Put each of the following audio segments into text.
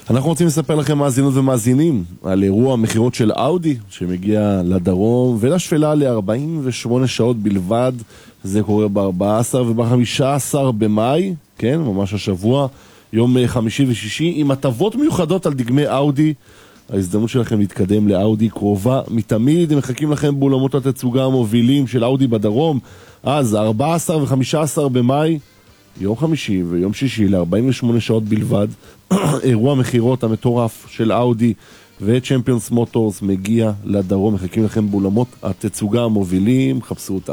אנחנו רוצים לספר לכם מאזינות ומאזינים על אירוע מחירות של אאודי שמגיע לדרום ולשפלה ל-48 שעות בלבד. זה קורה ב-14 וב-15 במאי, כן, ממש השבוע, יום חמישי ושישי, עם הטבות מיוחדות על דגמי אאודי. ההזדמנות שלכם להתקדם לאאודי קרובה מתמיד. הם מחכים לכם באולמות התצוגה המובילים של אאודי בדרום. אז 14 ו-15 במאי, יום חמישי ויום שישי ל-48 שעות בלבד. אירוע מחירות המטורף של אאודי וצ'מפיונס מוטורס מגיע לדרום. מחכים לכם באולמות התצוגה המובילים, חפשו אותם.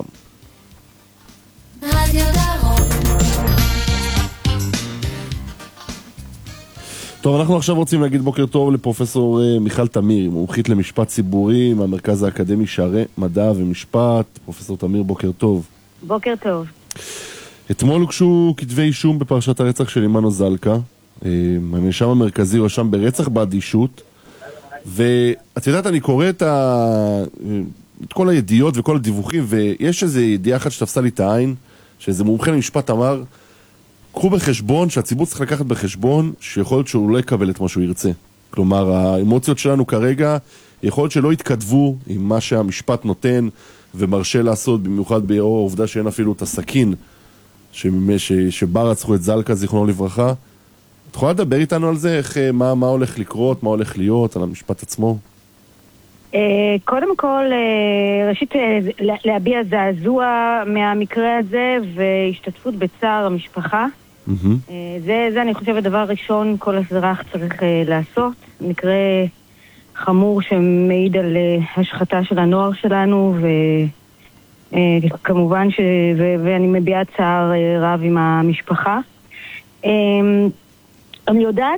טוב, אנחנו עכשיו רוצים להגיד בוקר טוב לפרופסור מיכל תמיר, מומחית למשפט ציבורי מהמרכז האקדמי שערי מדע ומשפט. פרופסור תמיר, בוקר טוב. בוקר טוב. אתמול הוגשו כתבי אישום בפרשת הרצח של אימנו זלקה. הנאשם המרכזי הואשם ברצח באדישות, ואת יודעת, אני קורא את כל הידיעות וכל הדיווחים, ויש איזו ידיעה אחת שתפסה לי את העין, שאיזה מומחה למשפט אמר, קחו בחשבון שהציבור צריך לקחת בחשבון שיכול להיות שהוא לא יקבל את מה שהוא ירצה. כלומר, האמוציות שלנו כרגע יכול להיות שלא יתכתבו עם מה שהמשפט נותן ומרשה לעשות, במיוחד באור העובדה שאין אפילו את הסכין שבה רצחו את זלקה, זיכרונו לברכה. את יכולה לדבר איתנו על זה? איך, מה הולך לקרות, מה הולך להיות, על המשפט עצמו? קודם כל, ראשית להביע זעזוע מהמקרה הזה והשתתפות בצער המשפחה. זה אני חושבת דבר ראשון כל אזרח צריך לעשות. מקרה חמור שמעיד על השחתה של הנוער שלנו, וכמובן ואני מביעה צער רב עם המשפחה. אני יודעת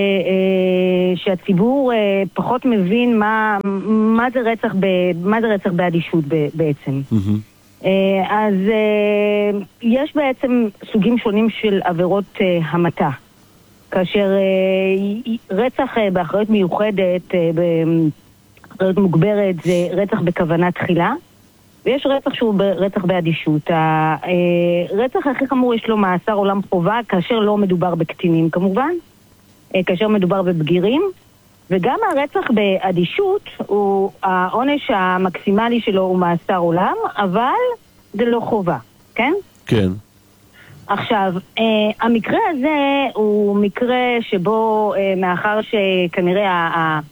שהציבור פחות מבין מה זה רצח באדישות בעצם. אז יש בעצם סוגים שונים של עבירות המתה. כאשר רצח באחריות מיוחדת, באחריות מוגברת, זה רצח בכוונה תחילה, ויש רצח שהוא רצח באדישות. הרצח הכי חמור יש לו מאסר עולם חובה, כאשר לא מדובר בקטינים כמובן, כאשר מדובר בבגירים, וגם הרצח באדישות, העונש המקסימלי שלו הוא מאסר עולם, אבל זה לא חובה, כן? כן. עכשיו, המקרה הזה הוא מקרה שבו, מאחר שכנראה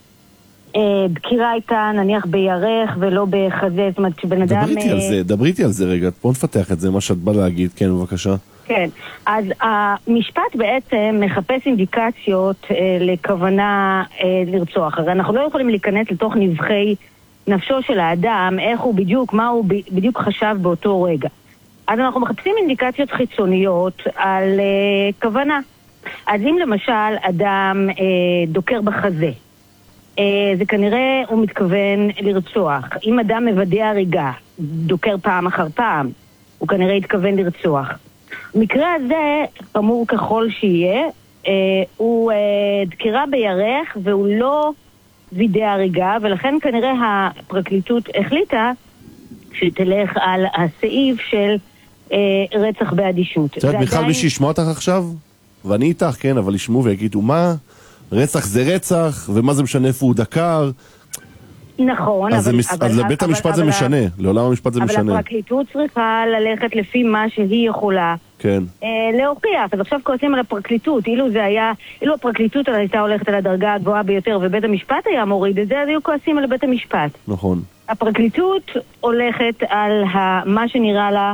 דקירה הייתה נניח בירך ולא בחזה, זאת אומרת שבן אדם... דברי איתי על זה רגע, בוא נפתח את זה, מה שאת בא להגיד, כן, בבקשה. כן, אז המשפט בעצם מחפש אינדיקציות לכוונה לרצוח. הרי אנחנו לא יכולים להיכנס לתוך נבחי נפשו של האדם, איך הוא בדיוק, מה הוא בדיוק חשב באותו רגע. אז אנחנו מחפשים אינדיקציות חיצוניות על כוונה. אז אם למשל אדם דוקר בחזה, זה כנראה הוא מתכוון לרצוח. אם אדם מוודא הריגה, דוקר פעם אחר פעם, הוא כנראה התכוון לרצוח. המקרה הזה, חמור ככל שיהיה, הוא דקירה בירך והוא לא וידא הריגה, ולכן כנראה הפרקליטות החליטה שתלך על הסעיף של רצח באדישות. את יודעת, מיכל, מי שישמע אותך עכשיו, ואני איתך, כן, אבל ישמעו ויגידו, מה? רצח זה רצח, ומה זה משנה איפה הוא דקר? נכון, אז לבית המשפט זה משנה, לעולם המשפט זה משנה. אבל הפרקליטות צריכה ללכת לפי מה שהיא יכולה להוכיח. אז עכשיו כועסים על הפרקליטות. אילו הפרקליטות הייתה הולכת על הדרגה הגבוהה ביותר ובית המשפט היה מוריד את זה, אז היו כועסים על בית המשפט. נכון. הפרקליטות הולכת על מה שנראה לה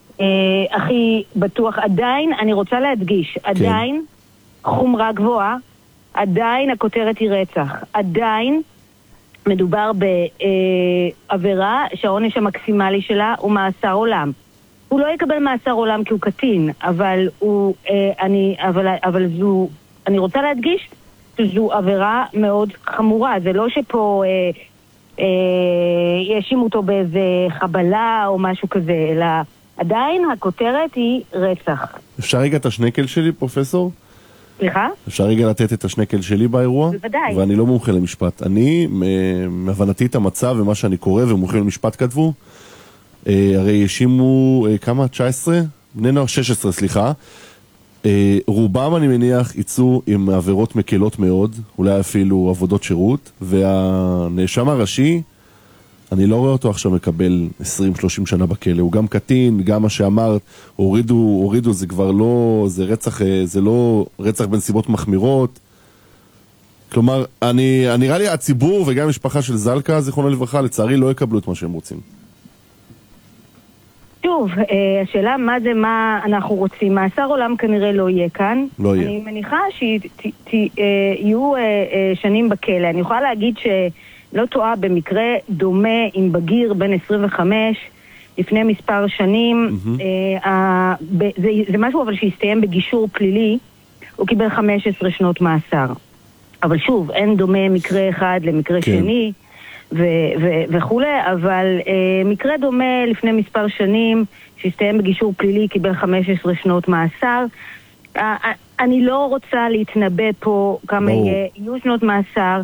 הכי בטוח. עדיין, אני רוצה להדגיש, עדיין חומרה גבוהה, עדיין הכותרת היא רצח, עדיין מדובר בעבירה שהעונש המקסימלי שלה הוא מאסר עולם. הוא לא יקבל מאסר עולם כי הוא קטין, אבל אני רוצה להדגיש שזו עבירה מאוד חמורה. זה לא שפה יאשימו אותו באיזה חבלה או משהו כזה, אלא עדיין הכותרת היא רצח. אפשר רגע את השנקל שלי, פרופסור? סליחה? אפשר רגע לתת את השנקל שלי באירוע? בוודאי. ואני לא מומחה למשפט. אני, מהבנתי את המצב ומה שאני קורא ומומחה למשפט כתבו, הרי ישימו כמה? 19? בני נוער 16, סליחה. רובם אני מניח יצאו עם עבירות מקלות מאוד, אולי אפילו עבודות שירות, והנאשם הראשי, אני לא רואה אותו עכשיו מקבל 20-30 שנה בכלא, הוא גם קטין, גם מה שאמרת, הורידו, זה כבר לא, זה רצח, זה לא רצח בנסיבות מחמירות. כלומר, נראה לי הציבור וגם המשפחה של זלקה, זיכרונו לברכה, לצערי לא יקבלו את מה שהם רוצים. שוב, השאלה מה אנחנו רוצים. מאסר עולם כנראה לא יהיה כאן. לא יהיה. אני מניחה שיהיו שנים בכלא. אני יכולה להגיד שלא טועה במקרה דומה עם בגיר בן 25 לפני מספר שנים. זה משהו אבל שהסתיים בגישור פלילי. הוא קיבל 15 שנות מאסר. אבל שוב, אין דומה מקרה אחד למקרה שני. וכו', אבל מקרה דומה לפני מספר שנים שהסתיים בגישור פלילי קיבל 15 שנות מאסר. אני לא רוצה להתנבא פה כמה יהיו שנות מאסר.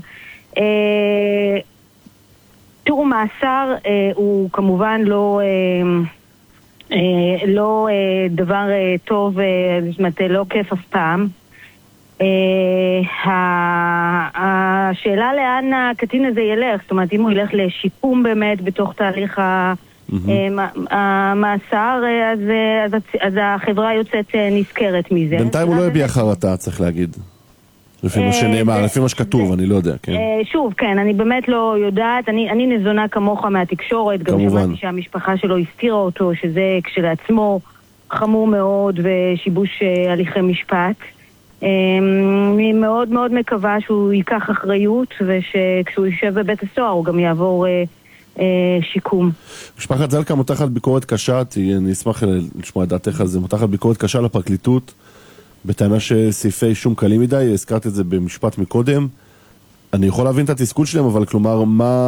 תראו, מאסר הוא כמובן לא דבר טוב, זאת אומרת לא כיף אף פעם. השאלה לאן הקטין הזה ילך, זאת אומרת אם הוא ילך לשיקום באמת בתוך תהליך המאסר, אז החברה יוצאת נזכרת מזה. בינתיים הוא לא הביע חרטה, צריך להגיד, לפי מה שנאמר, לפי מה שכתוב, אני לא יודע. שוב, כן, אני באמת לא יודעת, אני נזונה כמוך מהתקשורת, גם שמעתי שהמשפחה שלו הסתירה אותו, שזה כשלעצמו חמור מאוד ושיבוש הליכי משפט. אני מאוד מאוד מקווה שהוא ייקח אחריות, ושכשהוא יישב בבית הסוהר הוא גם יעבור שיקום. משפחת זלקה מותחת ביקורת קשה, אני אשמח לשמוע את דעתך על זה, מותחת ביקורת קשה לפרקליטות, בטענה שסעיפי אישום קלים מדי, הזכרת את זה במשפט מקודם. אני יכול להבין את התסכול שלהם, אבל כלומר,